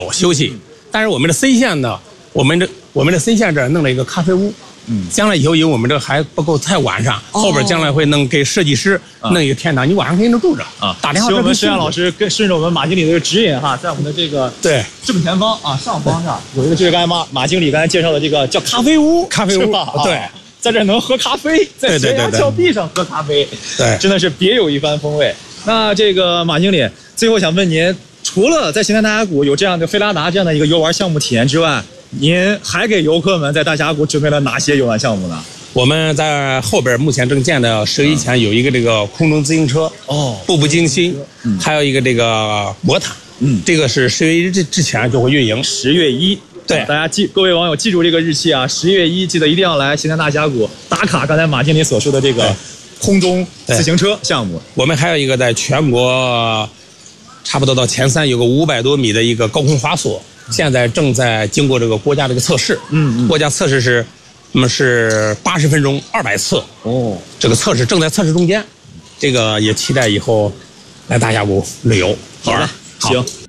休息。但是我们的 C 线呢，我们的 C 线这儿弄了一个咖啡屋。将来以后我们这还不够太晚上，后边将来会弄给设计师弄一个天堂，你晚上可以能住着啊。打电话。 我们石岩老师顺着我们马经理的指引哈，在我们的这个正前方啊上方上有一个就是刚才马经理刚才介绍的这个叫咖啡屋，对，在这能喝咖啡，在悬崖峭壁上喝咖啡， 对， 真的是别有一番风味。那这个马经理最后想问您，除了在邢台大峡谷有这样的菲拉达这样的一个游玩项目体验之外，您还给游客们在大峡谷准备了哪些游玩项目呢？ 我们在后边目前正建的10月1前有一个这个空中自行车，步步惊心，还有一个这个魔塔，这个是10月1之前就会运营。 10月1，对，大家各位网友记住这个日期啊，10月1，记得一定要来邢台大峡谷打卡刚才马经理所说的这个空中自行车项目。 我们还有一个在全国差不多到前3有个500多米的一个高空滑索。现在正在经过这个国家这个测试，国家测试是80分钟200次，这个测试正在测试中间，这个也期待以后来大峡谷旅游。 好的，行。